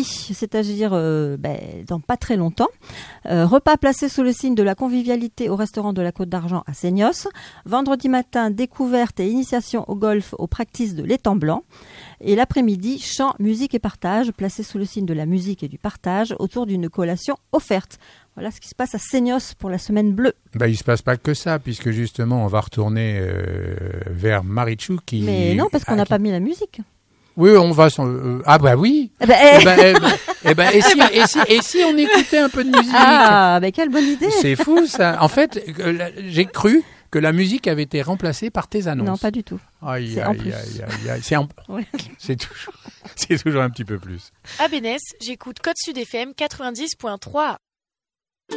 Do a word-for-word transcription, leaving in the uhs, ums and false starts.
Mardi, c'est-à-dire euh, ben, dans pas très longtemps. Euh, repas placé sous le signe de la convivialité au restaurant de la Côte d'Argent à Seignos. Vendredi matin, découverte et initiation au golf au practice de l'étang blanc. Et l'après-midi, chant, musique et partage, placé sous le signe de la musique et du partage autour d'une collation offerte. Voilà ce qui se passe à Seignos pour la semaine bleue. Bah, il ne se passe pas que ça, puisque justement, on va retourner euh, vers Marichou qui... Mais non, parce qu'on n'a ah, qui... pas mis la musique. Oui, on va... Son... Euh, ah bah oui eh ben, eh ben, eh ben, eh ben, et, si, et, si, et si on écoutait un peu de musique? Ah, bah quelle bonne idée. C'est fou ça. En fait, euh, j'ai cru que la musique avait été remplacée par tes annonces. Non, pas du tout. Aïe, c'est aïe, en aïe, plus. aïe, aïe, aïe. C'est, en... Ouais. c'est, toujours... c'est toujours un petit peu plus. À Bénès, j'écoute Côte Sud F M quatre-vingt-dix point trois.